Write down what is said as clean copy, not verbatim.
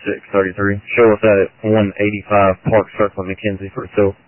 633. Show us at 185 Park Circle, McKenzie for a fill.